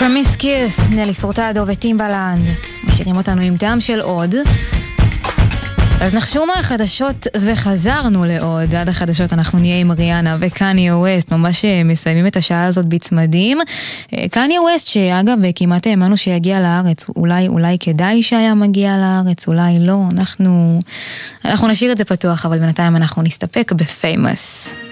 פרומיסקיוס, נלי פורטדו וטימבלנד משאירים אותנו עם טעם של עוד. אז נחשו מהחדשות וחזרנו לעוד. עד החדשות אנחנו נהיה עם ריאנה וקניה ווסט, ממש מסיימים את השעה הזאת בצמדים. קניה ווסט שאגב כמעט האמנו שיגיע לארץ, אולי כדאי שהיה מגיע לארץ, אולי לא, אנחנו נשאיר את זה פתוח, אבל בינתיים אנחנו נסתפק בפיימוס.